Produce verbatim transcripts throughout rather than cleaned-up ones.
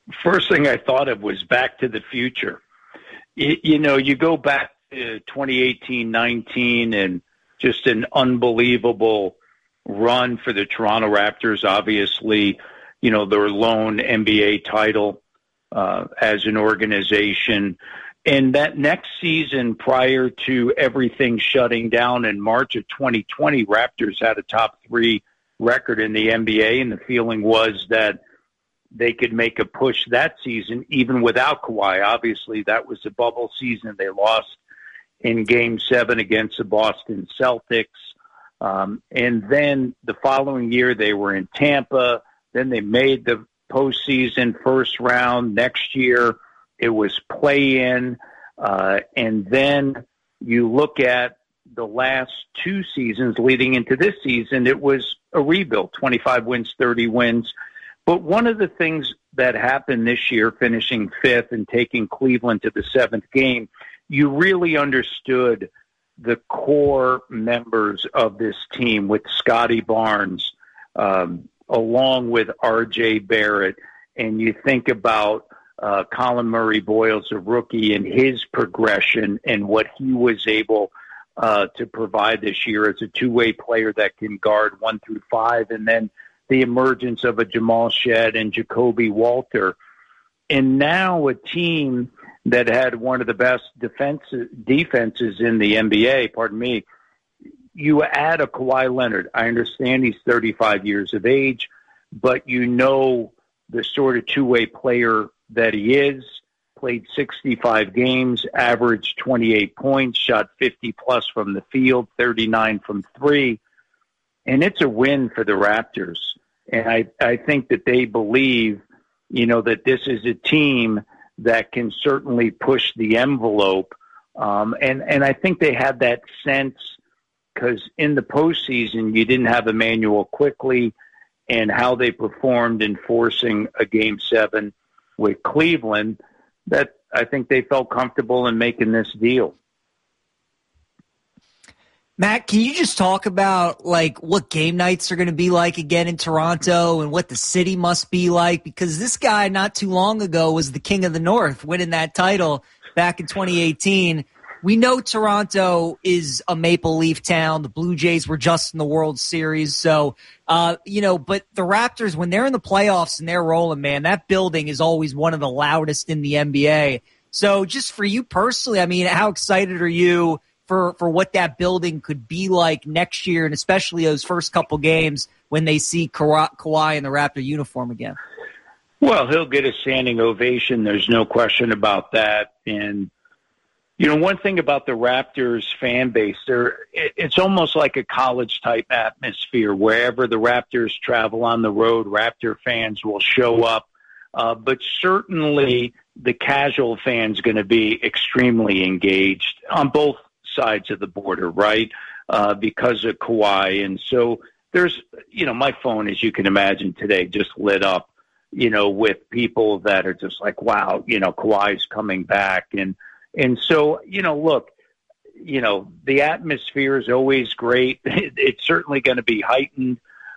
first thing I thought of was Back to the Future. You, you know, you go back to twenty eighteen nineteen and just an unbelievable run for the Toronto Raptors. Obviously, you know, their lone N B A title uh, as an organization. And that next season, prior to everything shutting down in March of twenty twenty, Raptors had a top three record in the N B A, and the feeling was that they could make a push that season, even without Kawhi. Obviously, that was a bubble season. They lost in Game seven against the Boston Celtics. Um, and then the following year, they were in Tampa. Then they made the postseason first round. Next year, it was play-in. Uh, and then you look at the last two seasons leading into this season, it was a rebuild, twenty-five wins, thirty wins. But one of the things that happened this year, finishing fifth and taking Cleveland to the seventh game, you really understood the core members of this team with Scotty Barnes, um, along with R J Barrett. And you think about uh, Colin Murray-Boyles, a rookie, and his progression and what he was able uh, to provide this year as a two-way player that can guard one through five. And then the emergence of a Jamal Shead and Jacoby Walter. And now a team that had one of the best defense, defenses in the N B A, pardon me, you add a Kawhi Leonard. I understand he's thirty-five years of age, but you know the sort of two-way player that he is, played sixty-five games, averaged twenty-eight points, shot fifty plus from the field, thirty-nine from three. And it's a win for the Raptors. And I, I think that they believe, you know, that this is a team that can certainly push the envelope. Um, and, and I think they had that sense because in the postseason, you didn't have Emmanuel Quickley, and how they performed in forcing a game seven with Cleveland, that I think they felt comfortable in making this deal. Matt, can you just talk about like what game nights are going to be like again in Toronto and what the city must be like? Because this guy not too long ago was the king of the North, winning that title back in twenty eighteen. We know Toronto is a Maple Leaf town. The Blue Jays were just in the World Series. So, uh, you know, but the Raptors, when they're in the playoffs and they're rolling, man, that building is always one of the loudest in the N B A. So just for you personally, I mean, how excited are you for, for what that building could be like next year, and especially those first couple games when they see Ka- Kawhi in the Raptor uniform again? Well, he'll get a standing ovation. There's no question about that. And, you know, one thing about the Raptors fan base, they're, it's almost like a college-type atmosphere. Wherever the Raptors travel on the road, Raptor fans will show up. Uh, but certainly the casual fan's going to be extremely engaged on both sides of the border, right, uh, because of Kawhi. And so there's, you know, my phone, as you can imagine today, just lit up, you know, with people that are just like, wow, you know, Kawhi's coming back. And And so, you know, look, you know, the atmosphere is always great. It's certainly going to be heightened.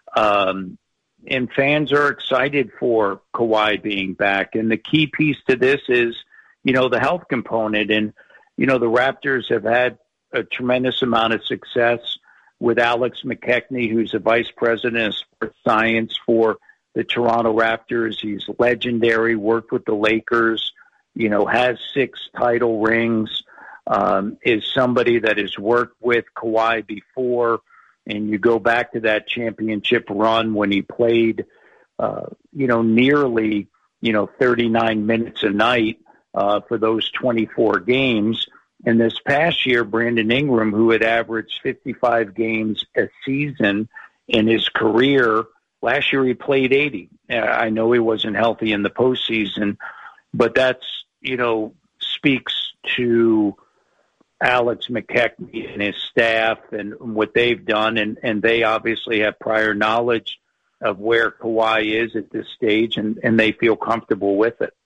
Um, and fans are excited for Kawhi being back. And the key piece to this is, you know, the health component. And, you know, the Raptors have had a tremendous amount of success with Alex McKechnie, who's the vice president of sports science for the Toronto Raptors. He's legendary, worked with the Lakers, you know, has six title rings, um, is somebody that has worked with Kawhi before. And you go back to that championship run when he played, uh, you know, nearly, you know, thirty-nine minutes a night uh, for those twenty-four games. And this past year, Brandon Ingram, who had averaged fifty-five games a season in his career, last year he played eighty. I know he wasn't healthy in the postseason, but that's, you know, speaks to Alex McKechnie and his staff and what they've done. And, and they obviously have prior knowledge of where Kawhi is at this stage, and, and they feel comfortable with it.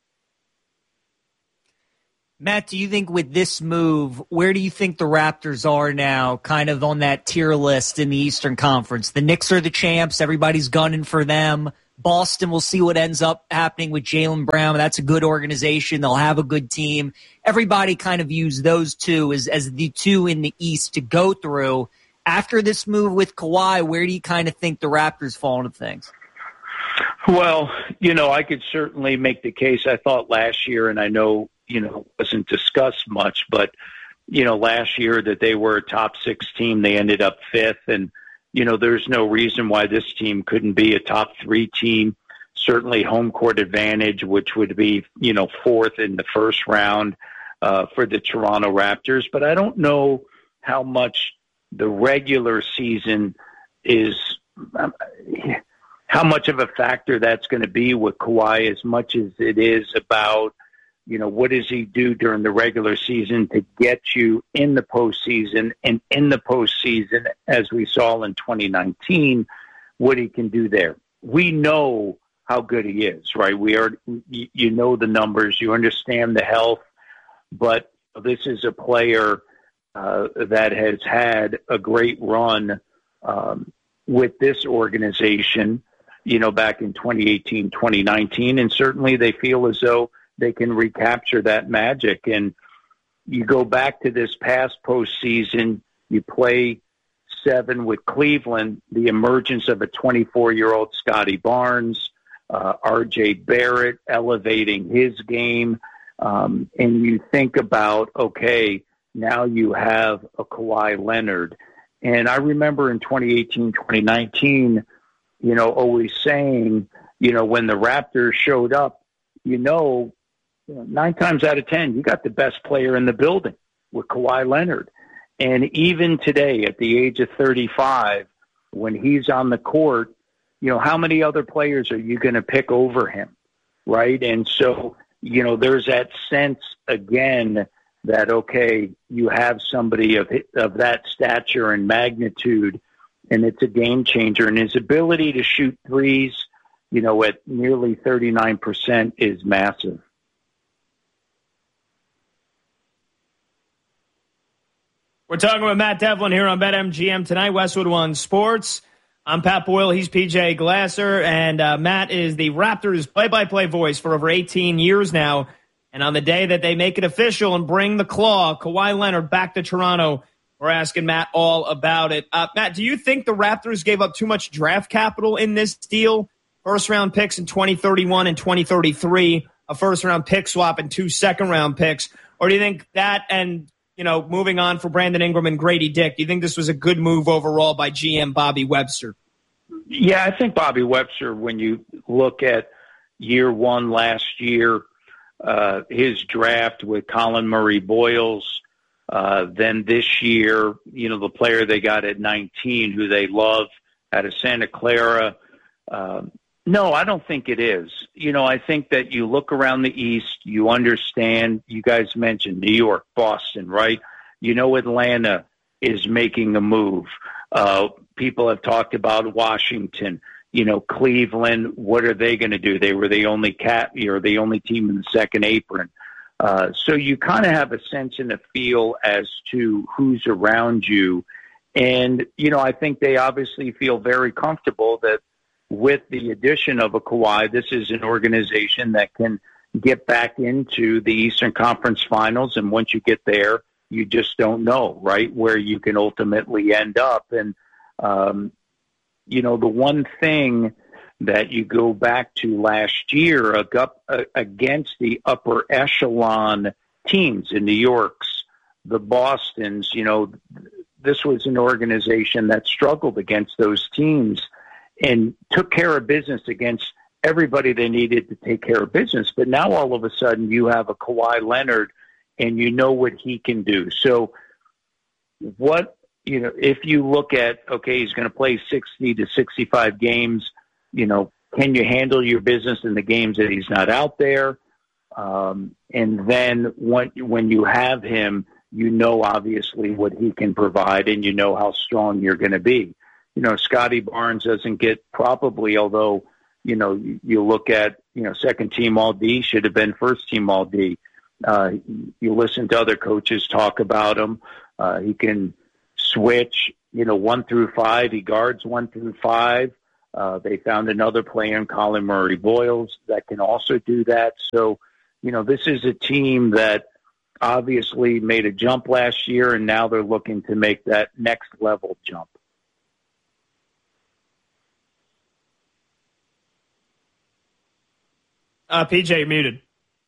Matt, do you think with this move, where do you think the Raptors are now kind of on that tier list in the Eastern Conference? The Knicks are the champs. Everybody's gunning for them. Boston, we'll see what ends up happening with Jaylen Brown. That's a good organization. They'll have a good team. Everybody kind of views those two as, as the two in the East to go through. After this move with Kawhi, where do you kind of think the Raptors fall into things? Well, you know, I could certainly make the case. I thought last year, and I know, you know, it wasn't discussed much, but, you know, last year that they were a top six team, they ended up fifth. And, you know, there's no reason why this team couldn't be a top three team. Certainly home court advantage, which would be, you know, fourth in the first round uh, for the Toronto Raptors. But I don't know how much the regular season is, um, how much of a factor that's going to be with Kawhi, as much as it is about, you know, what does he do during the regular season to get you in the postseason, and in the postseason, as we saw in twenty nineteen, what he can do there. We know how good he is, right? We are, you know, the numbers, you understand the health, but this is a player uh, that has had a great run um, with this organization, you know, back in twenty eighteen, twenty nineteen, and certainly they feel as though they can recapture that magic. And you go back to this past postseason, you play seven with Cleveland, the emergence of a twenty-four-year-old Scotty Barnes, uh, R J Barrett elevating his game, um, and you think about, okay, now you have a Kawhi Leonard. And I remember in twenty eighteen, twenty nineteen, you know, always saying, you know, when the Raptors showed up, you know, you know, nine times out of ten, you got the best player in the building with Kawhi Leonard. And even today, at the age of thirty-five, when he's on the court, you know, how many other players are you going to pick over him, right? And so, you know, there's that sense, again, that, okay, you have somebody of of that stature and magnitude, and it's a game changer. And his ability to shoot threes, you know, at nearly thirty-nine percent is massive. We're talking with Matt Devlin here on BetMGM tonight, Westwood One Sports. I'm Pat Boyle. He's P J Glasser. And uh, Matt is the Raptors play-by-play voice for over eighteen years now. And on the day that they make it official and bring the claw, Kawhi Leonard back to Toronto, we're asking Matt all about it. Uh, Matt, do you think the Raptors gave up too much draft capital in this deal? First-round picks in twenty thirty-one and twenty thirty-three, a first-round pick swap and two second-round picks. Or do you think that and, you know, moving on for Brandon Ingram and Grady Dick, do you think this was a good move overall by G M Bobby Webster? Yeah, I think Bobby Webster, when you look at year one last year, uh, his draft with Colin Murray Boyles, uh, then this year, you know, the player they got at nineteen, who they love, out of Santa Clara. Uh, no, I don't think it is. You know, I think that you look around the East, you understand, you guys mentioned New York, Boston, right? You know, Atlanta is making a move. Uh, people have talked about Washington, you know, Cleveland. What are they going to do? They were the only cat, or the only team in the second apron. Uh, so you kind of have a sense and a feel as to who's around you. And, you know, I think they obviously feel very comfortable that with the addition of a Kawhi, this is an organization that can get back into the Eastern Conference Finals. And once you get there, you just don't know, right, where you can ultimately end up. And, um, you know, the one thing that you go back to last year against the upper echelon teams in New York's, the Bostons, you know, this was an organization that struggled against those teams and took care of business against everybody they needed to take care of business. But now all of a sudden you have a Kawhi Leonard and you know what he can do. So what, you know, if you look at, okay, he's going to play sixty to sixty-five games, you know, can you handle your business in the games that he's not out there? Um, and then when, when you have him, you know, obviously what he can provide, and you know how strong you're going to be. You know, Scotty Barnes doesn't get probably, although, you know, you, you look at, you know, second team all D, should have been first team all D. Uh, you listen to other coaches talk about him. Uh, he can switch, you know, one through five. He guards one through five. Uh, they found another player in Colin Murray Boyles that can also do that. So, you know, this is a team that obviously made a jump last year, and now they're looking to make that next level jump. Uh, P J, you're muted.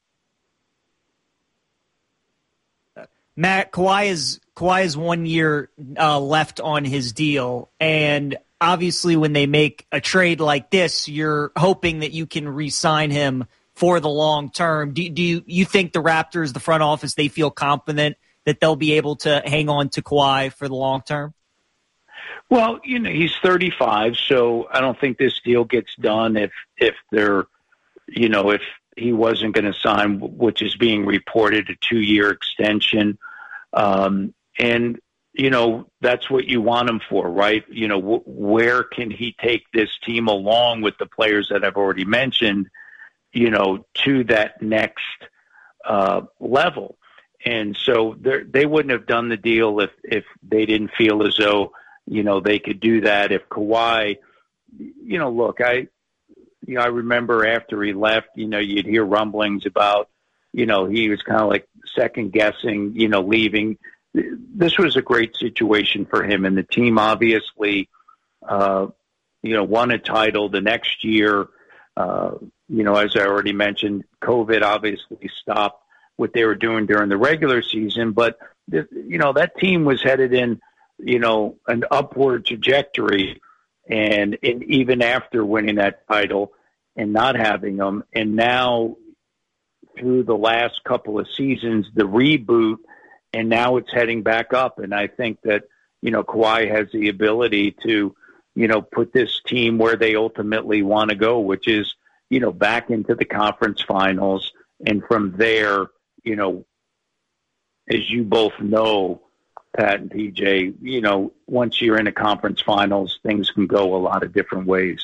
Matt, Kawhi is Kawhi is one year uh, left on his deal, and obviously when they make a trade like this, you're hoping that you can re-sign him for the long term. Do, do you, you think the Raptors, the front office, they feel confident that they'll be able to hang on to Kawhi for the long term? Well, you know, he's thirty-five, so I don't think this deal gets done if if they're, you know, if he wasn't going to sign, which is being reported, a two-year extension. Um, and, you know, that's what you want him for, right? You know, wh- where can he take this team along with the players that I've already mentioned, you know, to that next uh, level? And so they wouldn't have done the deal if, if they didn't feel as though, you know, they could do that. If Kawhi, you know, look, I, you know, I remember after he left, you know, you'd hear rumblings about, you know, he was kind of like second guessing, you know, leaving. This was a great situation for him. And the team obviously, uh, you know, won a title the next year. Uh, you know, as I already mentioned, COVID obviously stopped what they were doing during the regular season. But, you know, that team was headed in, you know, an upward trajectory. And, and even after winning that title and not having them, and now through the last couple of seasons, the reboot, and now it's heading back up. And I think that, you know, Kawhi has the ability to, you know, put this team where they ultimately want to go, which is, you know, back into the conference finals. And from there, you know, as you both know, Pat and P J, you know, once you're in a conference finals, things can go a lot of different ways.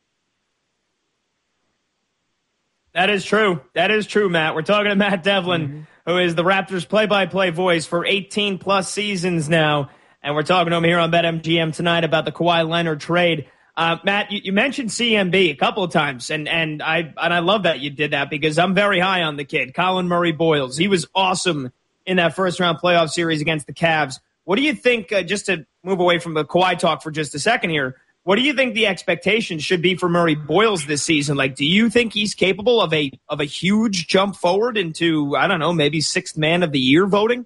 That is true. That is true, Matt. We're talking to Matt Devlin, mm-hmm. who is the Raptors play-by-play voice for eighteen plus seasons now. And we're talking to him here on BetMGM tonight about the Kawhi Leonard trade. Uh, Matt, you, you mentioned C M B a couple of times, and, and I and I love that you did that because I'm very high on the kid, Colin Murray Boyles. He was awesome in that first-round playoff series against the Cavs. What do you think, uh, just to move away from the Kawhi talk for just a second here, what do you think the expectations should be for Murray Boyles this season? Like, do you think he's capable of a of a huge jump forward into, I don't know, maybe sixth man of the year voting?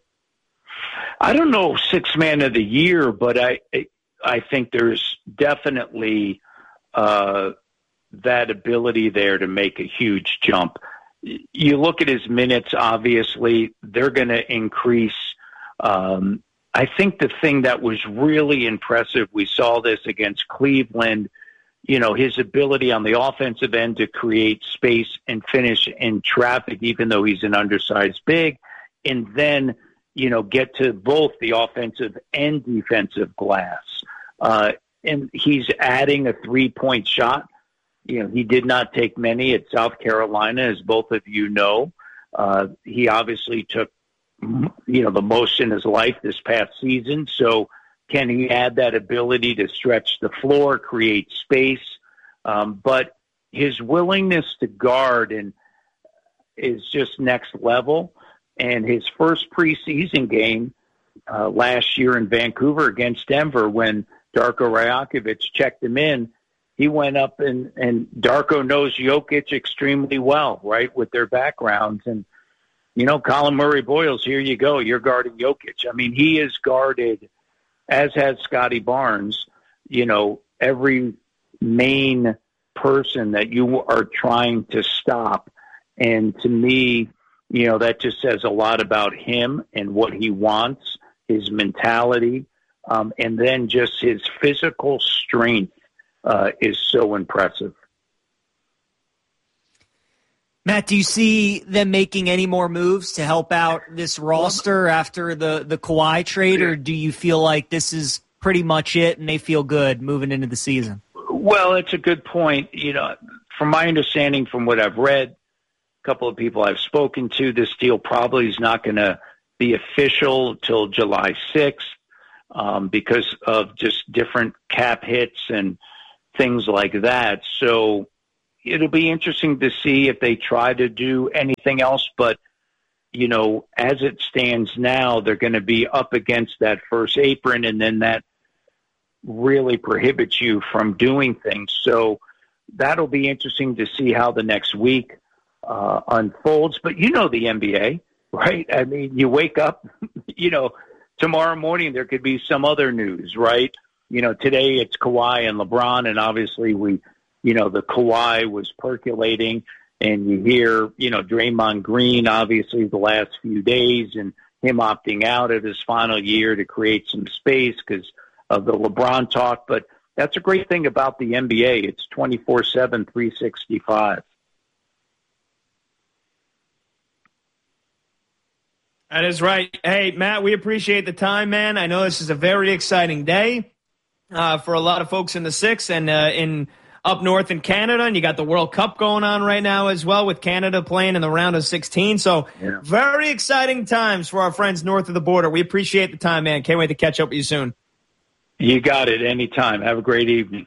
I don't know sixth man of the year, but I I think there's definitely uh, that ability there to make a huge jump. You look at his minutes, obviously, they're going to increase. Um, I think the thing that was really impressive, we saw this against Cleveland, you know, his ability on the offensive end to create space and finish in traffic, even though he's an undersized big, and then, you know, get to both the offensive and defensive glass. Uh, and he's adding a three-point shot. You know, he did not take many at South Carolina, as both of you know. Uh, he obviously took, you know, the most in his life this past season. So can he add that ability to stretch the floor, create space? Um, but his willingness to guard and is just next level. And his first preseason game uh, last year in Vancouver against Denver, when Darko Rajakovic checked him in, he went up and, and Darko knows Jokic extremely well, right, with their backgrounds. And, you know, Colin Murray Boyles, here you go. You're guarding Jokic. I mean, he is guarded, as has Scotty Barnes, you know, every main person that you are trying to stop. And to me, you know, that just says a lot about him and what he wants, his mentality, um, and then just his physical strength uh, is so impressive. Matt, do you see them making any more moves to help out this roster after the, the Kawhi trade, or do you feel like this is pretty much it and they feel good moving into the season? Well, it's a good point. You know, from my understanding, from what I've read, a couple of people I've spoken to, this deal probably is not going to be official till July sixth um, because of just different cap hits and things like that. So it'll be interesting to see if they try to do anything else. But, you know, as it stands now, they're going to be up against that first apron, and then that really prohibits you from doing things. So that'll be interesting to see how the next week uh, unfolds. But you know the N B A, right? I mean, you wake up, you know, tomorrow morning there could be some other news, right? You know, today it's Kawhi and LeBron, and obviously we, you know, the Kawhi was percolating, and you hear, you know, Draymond Green, obviously the last few days, and him opting out of his final year to create some space because of the LeBron talk. But that's a great thing about the N B A. It's twenty-four seven, three sixty-five. That is right. Hey, Matt, we appreciate the time, man. I know this is a very exciting day uh, for a lot of folks in the six and uh, in up north in Canada, and you got the World Cup going on right now as well, with Canada playing in the round of sixteen. So yeah. Very exciting times for our friends north of the border. We appreciate the time, man. Can't wait to catch up with you soon. You got it. Anytime. Have a great evening.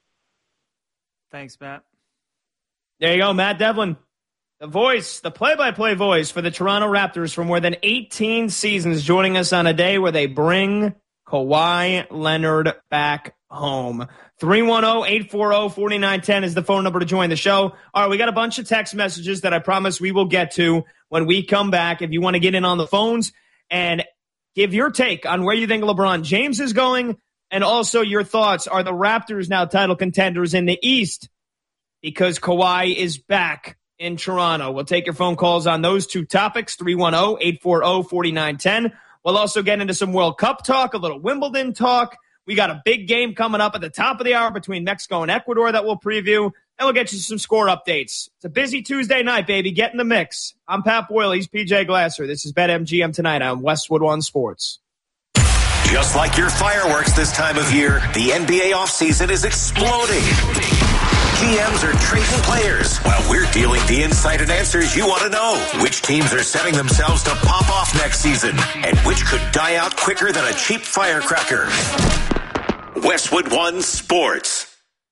Thanks, Matt. There you go, Matt Devlin, the voice, the play-by-play voice for the Toronto Raptors for more than eighteen seasons, joining us on a day where they bring Kawhi Leonard back home. three one zero, eight four zero, four nine one zero is the phone number to join the show. All right, we got a bunch of text messages that I promise we will get to when we come back. If you want to get in on the phones and give your take on where you think LeBron James is going, and also your thoughts, are the Raptors now title contenders in the East because Kawhi is back in Toronto? We'll take your phone calls on those two topics, three one zero, eight four zero, four nine one zero. We'll also get into some World Cup talk, a little Wimbledon talk. We got a big game coming up at the top of the hour between Mexico and Ecuador that we'll preview, and we'll get you some score updates. It's a busy Tuesday night, baby. Get in the mix. I'm Pat Boyle. He's P J Glasser. This is BetMGM Tonight on Westwood One Sports. Just like your fireworks this time of year, the N B A offseason is exploding. G Ms are trading players while we're dealing the insight and answers you want to know. Which teams are setting themselves to pop off next season, and which could die out quicker than a cheap firecracker. Westwood One Sports.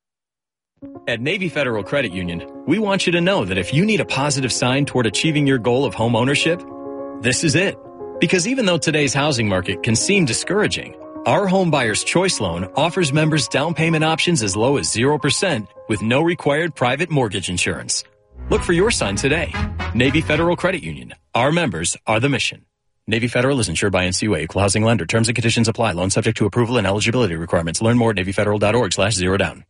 At Navy Federal Credit Union, we want you to know that if you need a positive sign toward achieving your goal of home ownership, this is it. Because even though today's housing market can seem discouraging, our Home Buyer's Choice Loan offers members down payment options as low as zero percent with no required private mortgage insurance. Look for your sign today. Navy Federal Credit Union. Our members are the mission. Navy Federal is insured by N C U A, Equal Housing Lender. Terms and conditions apply. Loan subject to approval and eligibility requirements. Learn more at NavyFederal.org slash zero down.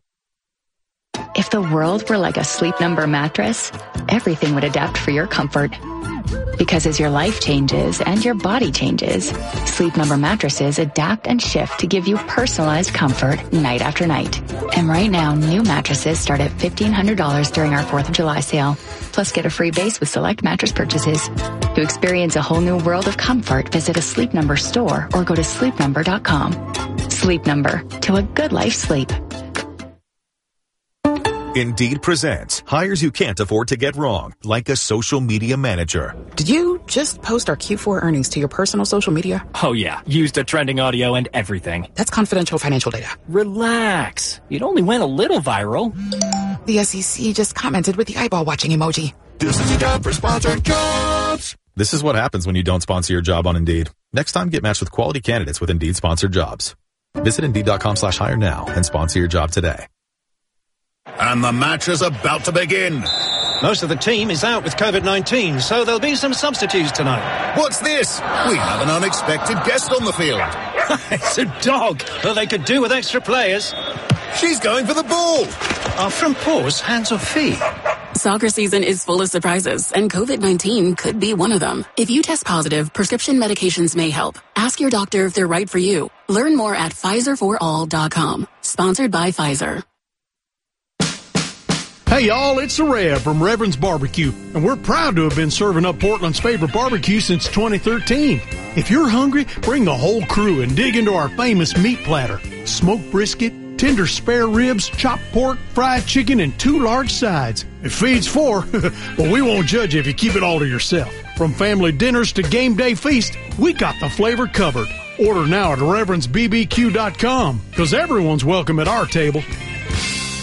If the world were like a Sleep Number mattress, everything would adapt for your comfort. Because as your life changes and your body changes, Sleep Number mattresses adapt and shift to give you personalized comfort night after night. And right now, new mattresses start at fifteen hundred dollars during our fourth of July sale. Plus, get a free base with select mattress purchases. To experience a whole new world of comfort, visit a Sleep Number store or go to sleep number dot com. Sleep Number, to a good life sleep. Indeed presents hires you can't afford to get wrong, like a social media manager. Did you just post our Q four earnings to your personal social media? Oh yeah, used the trending audio and everything. That's confidential financial data. Relax. It only went a little viral. The S E C just commented with the eyeball watching emoji. This is a job for sponsored jobs. This is what happens when you don't sponsor your job on Indeed. Next time, get matched with quality candidates with Indeed sponsored jobs. Visit Indeed.com slash hire now and sponsor your job today. And the match is about to begin. Most of the team is out with COVID nineteen, so there'll be some substitutes tonight. What's this? We have an unexpected guest on the field. It's a dog. Well, they could do with extra players. She's going for the ball. Are from paws, hands or feet? Soccer season is full of surprises, and COVID nineteen could be one of them. If you test positive, prescription medications may help. Ask your doctor if they're right for you. Learn more at Pfizer for all dot com. Sponsored by Pfizer. Hey y'all, it's the Rev from Reverend's Barbecue, and we're proud to have been serving up Portland's favorite barbecue since twenty thirteen. If you're hungry, bring the whole crew and dig into our famous meat platter. Smoked brisket, tender spare ribs, chopped pork, fried chicken, and two large sides. It feeds four, but we won't judge you if you keep it all to yourself. From family dinners to game day feast, we got the flavor covered. Order now at reverends b b q dot com, because everyone's welcome at our table.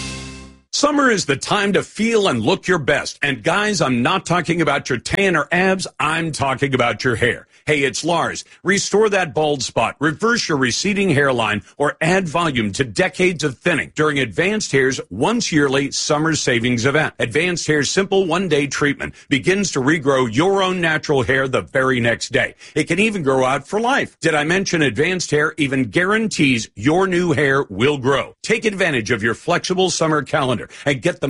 Summer is the time to feel and look your best. And guys, I'm not talking about your tan or abs. I'm talking about your hair. Hey, it's Lars. Restore that bald spot, reverse your receding hairline, or add volume to decades of thinning during Advanced Hair's once yearly summer savings event. Advanced Hair's simple one-day treatment begins to regrow your own natural hair the very next day. It can even grow out for life. Did I mention Advanced Hair even guarantees your new hair will grow? Take advantage of your flexible summer calendar and get the